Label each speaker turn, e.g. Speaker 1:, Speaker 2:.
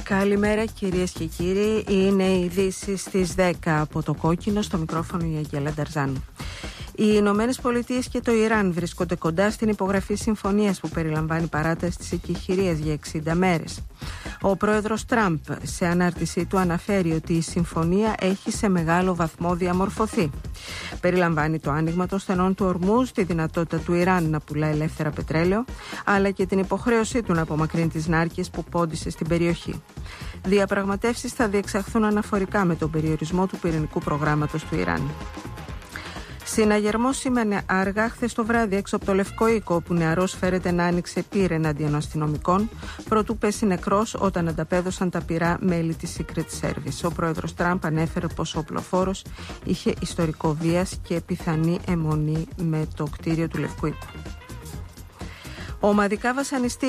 Speaker 1: Καλημέρα κυρίες και κύριοι, είναι οι ειδήσεις στις 10 από το Κόκκινο, στο μικρόφωνο η Αγγέλα Νταρζάνου. Οι Ηνωμένες Πολιτείες και το Ιράν βρίσκονται κοντά στην υπογραφή συμφωνίας που περιλαμβάνει παράταση της εκεχηρίας για 60 μέρες. Ο πρόεδρος Τραμπ σε ανάρτησή του αναφέρει ότι η συμφωνία έχει σε μεγάλο βαθμό διαμορφωθεί. Περιλαμβάνει το άνοιγμα των στενών του Ορμούζ, τη δυνατότητα του Ιράν να πουλά ελεύθερα πετρέλαιο, αλλά και την υποχρέωσή του να απομακρύνει τις νάρκες που πόντισε στην περιοχή. Διαπραγματεύσεις θα διεξαχθούν αναφορικά με τον περιορισμό του πυρηνικού προγράμματος του Ιράν. Συναγερμός σήμαινε αργά χθες το βράδυ έξω από το Λευκό Οίκο, όπου νεαρός φέρεται να άνοιξε πυρ εναντίον αστυνομικών, προτού πέσει νεκρός όταν ανταπέδωσαν τα πυρά μέλη της Secret Service. Ο πρόεδρος Τραμπ ανέφερε πως ο οπλοφόρος είχε ιστορικό βίας και πιθανή αιμονή με το κτίριο του Λευκού Οίκου. Ομαδικά βασανιστήρια